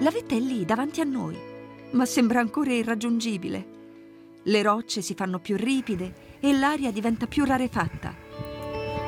La vetta è lì, davanti a noi, ma sembra ancora irraggiungibile. Le rocce si fanno più ripide e l'aria diventa più rarefatta.